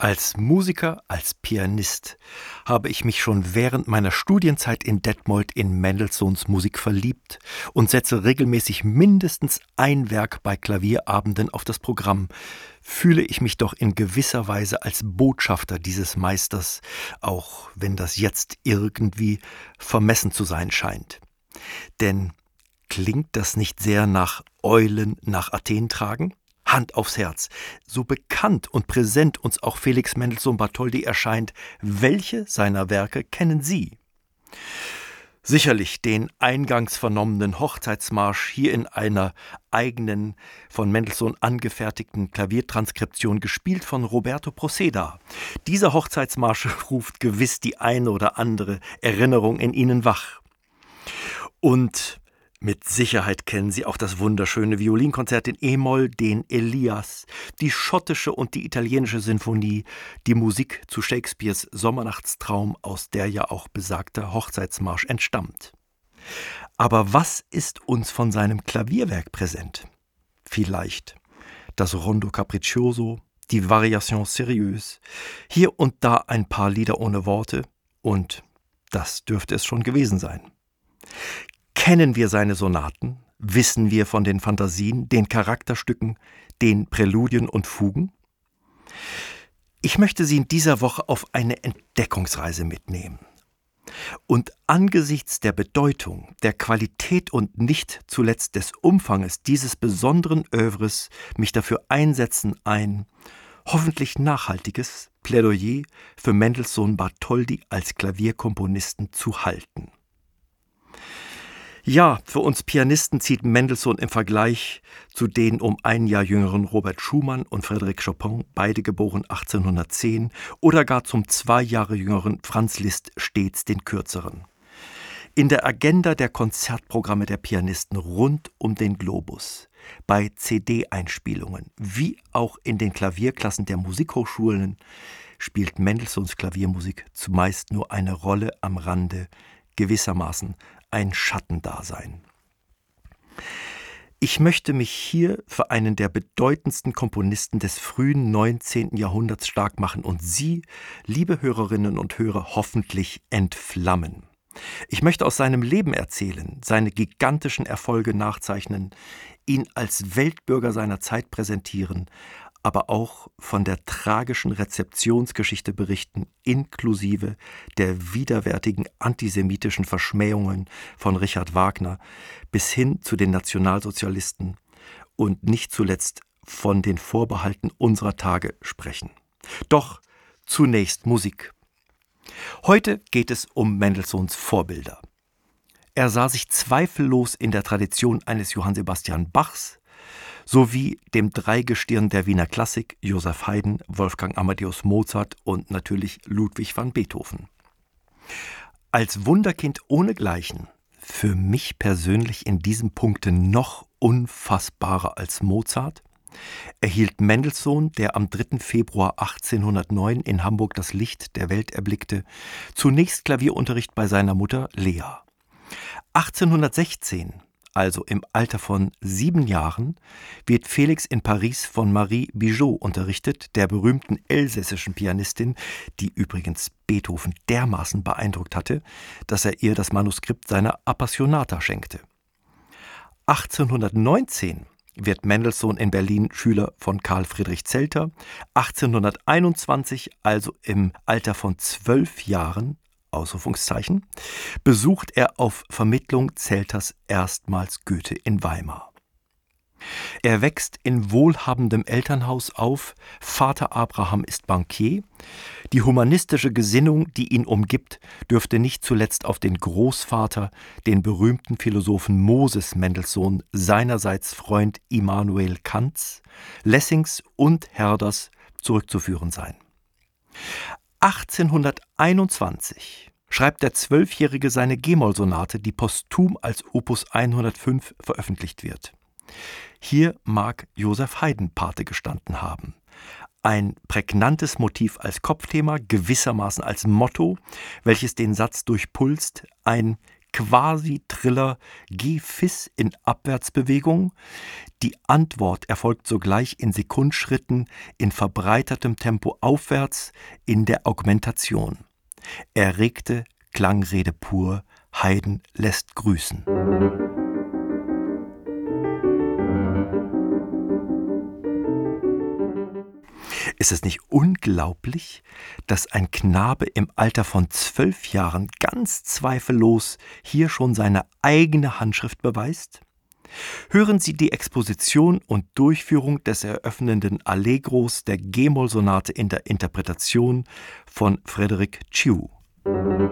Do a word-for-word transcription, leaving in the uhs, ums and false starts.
Als Musiker, als Pianist habe ich mich schon während meiner Studienzeit in Detmold in Mendelssohns Musik verliebt und setze regelmäßig mindestens ein Werk bei Klavierabenden auf das Programm. Fühle ich mich doch in gewisser Weise als Botschafter dieses Meisters, auch wenn das jetzt irgendwie vermessen zu sein scheint. Denn klingt das nicht sehr nach Eulen nach Athen tragen? Hand aufs Herz, so bekannt und präsent uns auch Felix Mendelssohn Bartholdy erscheint, welche seiner Werke kennen Sie? Sicherlich den eingangs vernommenen Hochzeitsmarsch hier in einer eigenen, von Mendelssohn angefertigten Klaviertranskription, gespielt von Roberto Proceda. Dieser Hochzeitsmarsch ruft gewiss die eine oder andere Erinnerung in Ihnen wach. Und mit Sicherheit kennen Sie auch das wunderschöne Violinkonzert in E-Moll, den Elias, die schottische und die italienische Sinfonie, die Musik zu Shakespeares Sommernachtstraum, aus der ja auch besagter Hochzeitsmarsch entstammt. Aber was ist uns von seinem Klavierwerk präsent? Vielleicht das Rondo Capriccioso, die Variation Sérieuse, hier und da ein paar Lieder ohne Worte, und das dürfte es schon gewesen sein. Kennen wir seine Sonaten? Wissen wir von den Fantasien, den Charakterstücken, den Präludien und Fugen? Ich möchte Sie in dieser Woche auf eine Entdeckungsreise mitnehmen und angesichts der Bedeutung, der Qualität und nicht zuletzt des Umfanges dieses besonderen Œuvres mich dafür einsetzen, ein hoffentlich nachhaltiges Plädoyer für Mendelssohn Bartholdy als Klavierkomponisten zu halten. Ja, für uns Pianisten zieht Mendelssohn im Vergleich zu den um ein Jahr jüngeren Robert Schumann und Frédéric Chopin, beide geboren achtzehnhundertzehn, oder gar zum zwei Jahre jüngeren Franz Liszt stets den kürzeren. In der Agenda der Konzertprogramme der Pianisten rund um den Globus, bei C D-Einspielungen, wie auch in den Klavierklassen der Musikhochschulen, spielt Mendelssohns Klaviermusik zumeist nur eine Rolle am Rande, gewissermaßen ein Schattendasein. Ich möchte mich hier für einen der bedeutendsten Komponisten des frühen neunzehnten Jahrhunderts stark machen und Sie, liebe Hörerinnen und Hörer, hoffentlich entflammen. Ich möchte aus seinem Leben erzählen, seine gigantischen Erfolge nachzeichnen, ihn als Weltbürger seiner Zeit präsentieren, aber auch von der tragischen Rezeptionsgeschichte berichten, inklusive der widerwärtigen antisemitischen Verschmähungen von Richard Wagner bis hin zu den Nationalsozialisten und nicht zuletzt von den Vorbehalten unserer Tage sprechen. Doch zunächst Musik. Heute geht es um Mendelssohns Vorbilder. Er sah sich zweifellos in der Tradition eines Johann Sebastian Bachs sowie dem Dreigestirn der Wiener Klassik, Joseph Haydn, Wolfgang Amadeus Mozart und natürlich Ludwig van Beethoven. Als Wunderkind ohnegleichen, für mich persönlich in diesem Punkte noch unfassbarer als Mozart, erhielt Mendelssohn, der am dritten Februar achtzehnhundertneun in Hamburg das Licht der Welt erblickte, zunächst Klavierunterricht bei seiner Mutter Lea. achtzehnhundertsechzehn, also im Alter von sieben Jahren, wird Felix in Paris von Marie Bigot unterrichtet, der berühmten elsässischen Pianistin, die übrigens Beethoven dermaßen beeindruckt hatte, dass er ihr das Manuskript seiner Appassionata schenkte. achtzehnhundertneunzehn wird Mendelssohn in Berlin Schüler von Karl Friedrich Zelter, achtzehnhunderteinundzwanzig, also im Alter von zwölf Jahren, Ausrufungszeichen, besucht er auf Vermittlung Zelters erstmals Goethe in Weimar. Er wächst in wohlhabendem Elternhaus auf, Vater Abraham ist Bankier. Die humanistische Gesinnung, die ihn umgibt, dürfte nicht zuletzt auf den Großvater, den berühmten Philosophen Moses Mendelssohn, seinerseits Freund Immanuel Kants, Lessings und Herders zurückzuführen sein. achtzehnhunderteinundzwanzig schreibt der Zwölfjährige seine G-Moll-Sonate, die posthum als Opus hundertfünf veröffentlicht wird. Hier mag Joseph Haydn Pate gestanden haben. Ein prägnantes Motiv als Kopfthema, gewissermaßen als Motto, welches den Satz durchpulst: ein Quasi-Triller G-Fis in Abwärtsbewegung. Die Antwort erfolgt sogleich in Sekundschritten in verbreitertem Tempo aufwärts in der Augmentation. Erregte Klangrede pur, Haydn lässt grüßen. Ist es nicht unglaublich, dass ein Knabe im Alter von zwölf Jahren ganz zweifellos hier schon seine eigene Handschrift beweist? Hören Sie die Exposition und Durchführung des eröffnenden Allegros der G-Moll-Sonate in der Interpretation von Frédéric Chiu.